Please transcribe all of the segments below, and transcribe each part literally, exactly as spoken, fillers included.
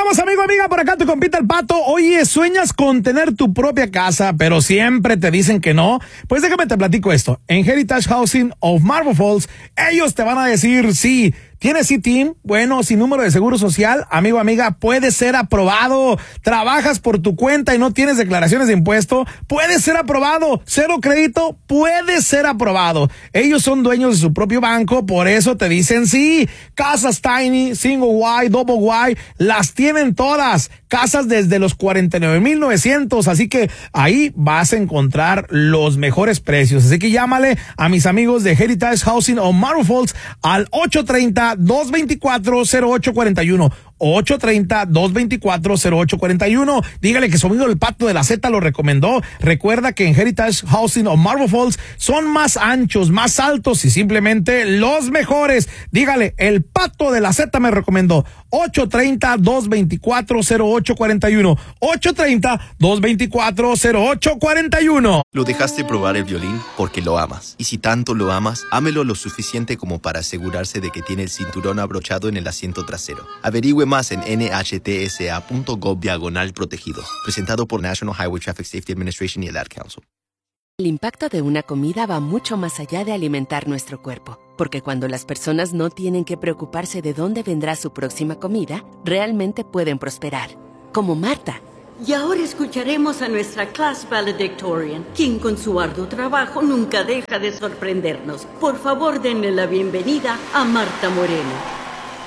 Regresamos, amigo, amiga, por acá tu compita el Pato. Oye, ¿sueñas con tener tu propia casa, pero siempre te dicen que no? Pues déjame te platico esto. En Heritage Housing of Marble Falls, ellos te van a decir sí. ¿Tienes C T I M? Bueno, sin número de seguro social, amigo, amiga, puede ser aprobado. ¿Trabajas por tu cuenta y no tienes declaraciones de impuesto? Puede ser aprobado. ¿Cero crédito? Puede ser aprobado. Ellos son dueños de su propio banco, por eso te dicen sí. Casas tiny, single wide, double wide, las tienen todas. Casas desde los cuarenta y nueve mil novecientos, así que ahí vas a encontrar los mejores precios. Así que llámale a mis amigos de Heritage Housing of Marble Falls al ocho treinta, dos veinticuatro, cero ocho cuarenta y uno. ocho treinta, dos veinticuatro, cero ocho cuarenta y uno. Dígale que su amigo el Pato de la Z lo recomendó. Recuerda que en Heritage Housing of Marble Falls son más anchos, más altos y simplemente los mejores. Dígale, el Pato de la Z me recomendó. ocho treinta, dos veinticuatro, cero ocho cuarenta y uno. ocho treinta, dos veinticuatro, cero ocho cuarenta y uno. Lo dejaste probar el violín porque lo amas. Y si tanto lo amas, ámelo lo suficiente como para asegurarse de que tiene el cinturón abrochado en el asiento trasero. Averigüe más en N H T S A punto gov diagonal protegidos. Presentado por National Highway Traffic Safety Administration y el Ad Council. El impacto de una comida va mucho más allá de alimentar nuestro cuerpo. Porque cuando las personas no tienen que preocuparse de dónde vendrá su próxima comida, realmente pueden prosperar. Como Marta. Y ahora escucharemos a nuestra class valedictorian, quien con su arduo trabajo nunca deja de sorprendernos. Por favor, denle la bienvenida a Marta Moreno.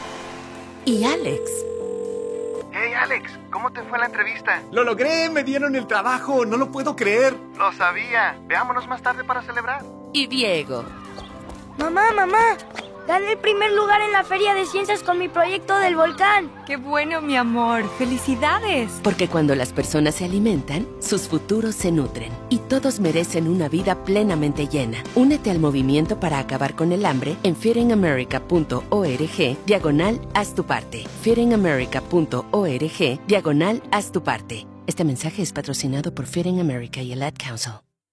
Y Alex. Hey Alex, ¿cómo te fue la entrevista? ¡Lo logré! ¡Me dieron el trabajo! ¡No lo puedo creer! Lo sabía. Veámonos más tarde para celebrar. Y Diego. Mamá, mamá, gané el primer lugar en la Feria de Ciencias con mi proyecto del volcán. ¡Qué bueno, mi amor! ¡Felicidades! Porque cuando las personas se alimentan, sus futuros se nutren. Y todos merecen una vida plenamente llena. Únete al movimiento para acabar con el hambre en feedingamerica punto org diagonal haz tu parte. feedingamerica punto org diagonal haz tu parte. Este mensaje es patrocinado por Feeding America y el Ad Council.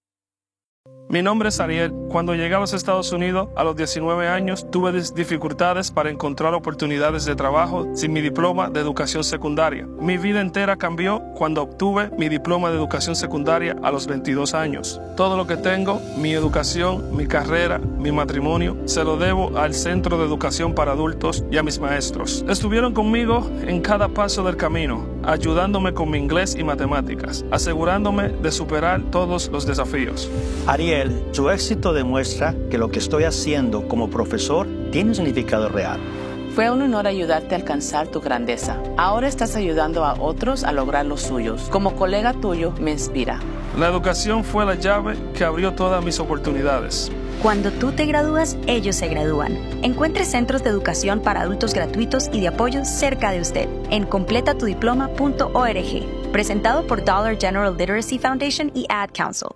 Mi nombre es Ariel. Cuando llegué a los Estados Unidos a los diecinueve años, tuve dificultades para encontrar oportunidades de trabajo sin mi diploma de educación secundaria. Mi vida entera cambió cuando obtuve mi diploma de educación secundaria a los veintidós años. Todo lo que tengo, mi educación, mi carrera, mi matrimonio, se lo debo al Centro de Educación para Adultos y a mis maestros. Estuvieron conmigo en cada paso del camino, ayudándome con mi inglés y matemáticas, asegurándome de superar todos los desafíos. Ariel, su éxito demuestra que lo que estoy haciendo como profesor tiene un significado real. Fue un honor ayudarte a alcanzar tu grandeza. Ahora estás ayudando a otros a lograr los suyos. Como colega tuyo, me inspira. La educación fue la llave que abrió todas mis oportunidades. Cuando tú te gradúas, ellos se gradúan. Encuentre centros de educación para adultos gratuitos y de apoyo cerca de usted en completa tu diploma punto org. Presentado por Dollar General Literacy Foundation y Ad Council.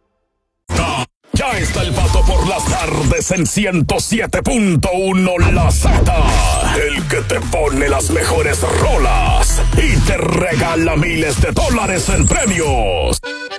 Ya está el Pato por las tardes en ciento siete punto uno La Z. El que te pone las mejores rolas y te regala miles de dólares en premios.